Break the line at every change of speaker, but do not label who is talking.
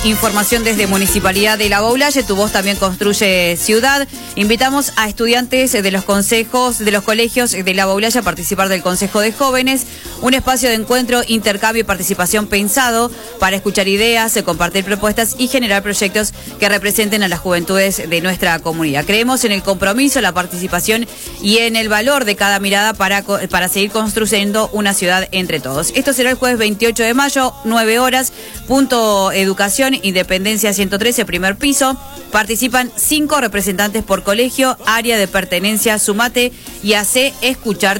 Información desde Municipalidad de La Baulalle, tu voz también construye ciudad. Invitamos a estudiantes de los consejos, de los colegios de La Baulalle a participar del Consejo de Jóvenes, un espacio de encuentro, intercambio y participación pensado para escuchar ideas, compartir propuestas y generar proyectos que representen a las juventudes de nuestra comunidad. Creemos en el compromiso, la participación y en el valor de cada mirada para seguir construyendo una ciudad entre todos. Esto será el jueves 28 de mayo, 9 horas, punto Educación, Independencia 113, primer piso. Participan 5 representantes por colegio, área de pertenencia, sumate y hace escuchar